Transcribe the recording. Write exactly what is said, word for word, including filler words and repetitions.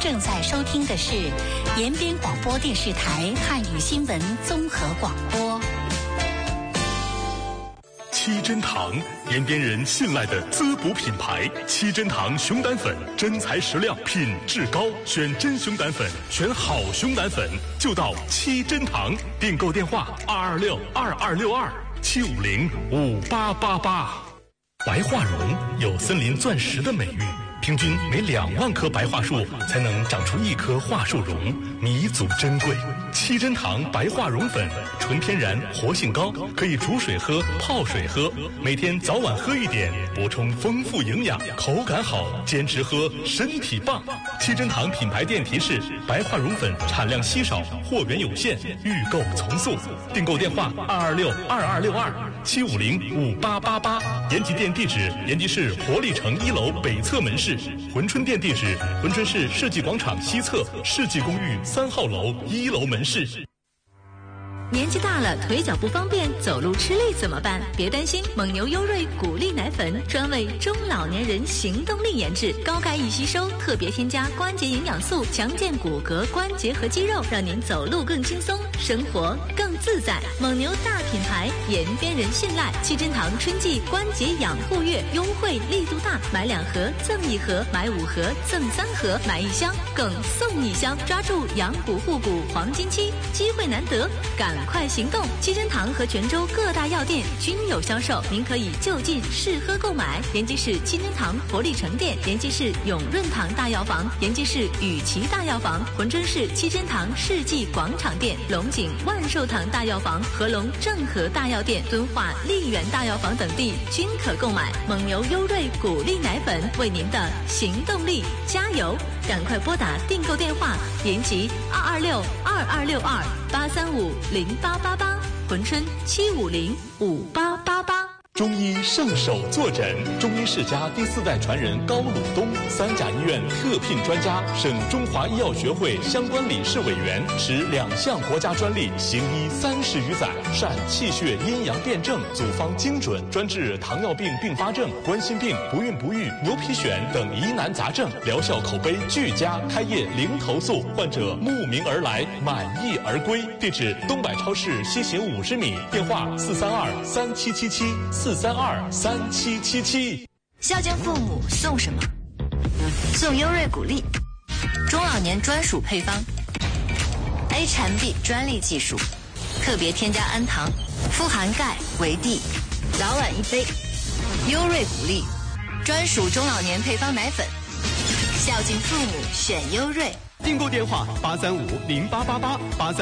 正在收听的是延边广播电视台汉语新闻综合广播。 七珍堂，延边人信赖的滋补品牌。七珍堂熊胆粉，真材实料，品质高，选真熊胆粉，选好熊胆粉，就到七珍堂。订购电话：二二六二二六二七五零五八八八。白桦榕有森林钻石的美誉。平均每两万棵白桦树才能长出一棵桦树榕，弥足珍贵。七珍堂白桦榕粉，纯天然，活性高，可以煮水喝、泡水喝，每天早晚喝一点，补充丰富营养，口感好，坚持喝，身体棒。七珍堂品牌店提示：白桦榕粉产量稀少，货源有限，预购从速。订购电话：二二六二二六二七五零五八八八。延吉店地址：延吉市活力城一楼北侧门市。珲春店地址：珲春市世纪广场西侧世纪公寓三号楼一楼门市。 年纪大了，腿脚不方便，走路吃力怎么办？别担心，蒙牛优瑞谷粒奶粉专为中老年人行动力研制，高钙易吸收，特别添加关节营养素，强健骨骼、关节和肌肉，让您走路更轻松，生活更自在。蒙牛大品牌，延边人信赖。七珍堂春季关节养护月优惠力度大，买两盒赠一盒，买五盒赠三盒，买一箱更送一箱，抓住养骨护骨黄金期，机会难得，赶快行动！七珍堂和泉州各大药店均有销售，您可以就近试喝购买。延吉市七珍堂活力城店、延吉市永润堂大药房、延吉市雨琦大药房、珲春市七珍堂世纪广场店、龙井万寿堂大药房、合龙正和大药店、敦化丽园大药房等地均可购买。蒙牛优瑞谷粒奶粉，为您的行动力加油！赶快拨打订购电话：延吉二二六二二六二八三五零八八八，珲春七五零五八八八。 中医圣手坐诊，中医世家第四代传人高鲁东，三甲医院特聘专家，省中华医药学会相关理事委员，持两项国家专利，行医三十余载，善气血阴阳辩证，组方精准，专治糖尿病并发症、冠心病、不孕不育、牛皮癣等疑难杂症，疗效口碑俱佳，开业零投诉，患者慕名而来，满意而归。地址：东百超市西行五十米，电话：四三二三七七七。四三二三七七七。 孝敬父母送什么？送优瑞谷粒，中老年专属配方 ，A 产 B 专利技术，特别添加氨糖，富含钙、维 D， 早晚一杯。优瑞谷粒，专属中老年配方奶粉，孝敬父母选优瑞。 订购电话：八三五零八八八八三。